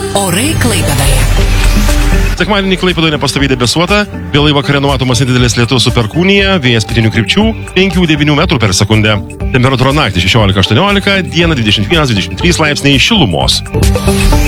Orai Klaipėdoje. Sekmadienį Klaipėdoje nepastoviai debesuota, vėlai vakare numatomas nedidelis lietus su perkūnija, vėjas pietinių krypčių 5-9 metrų per sekundę. Temperatūra naktį 16-18, dieną 21-23 laipsniai šilumos.